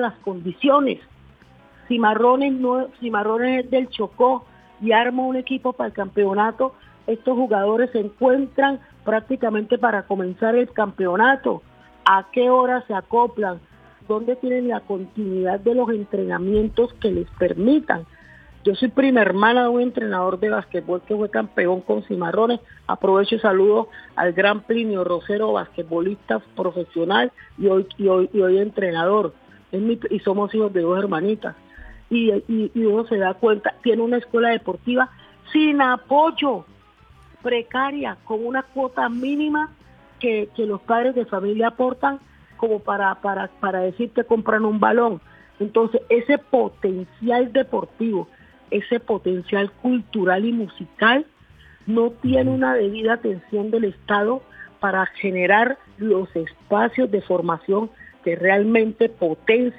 las condiciones. Cimarrones es del Chocó y arma un equipo para el campeonato. Estos jugadores se encuentran prácticamente para comenzar el campeonato. ¿A qué hora se acoplan? ¿Dónde tienen la continuidad de los entrenamientos que les permitan? Yo soy prima hermana de un entrenador de basquetbol que fue campeón con Cimarrones. Aprovecho y saludo al gran Plinio Rosero, basquetbolista profesional y hoy entrenador. Y somos hijos de dos hermanitas. Y uno se da cuenta, tiene una escuela deportiva sin apoyo, precaria, con una cuota mínima que los padres de familia aportan como para decir que compran un balón. Entonces, ese potencial deportivo, ese potencial cultural y musical no tiene una debida atención del Estado para generar los espacios de formación que realmente potencian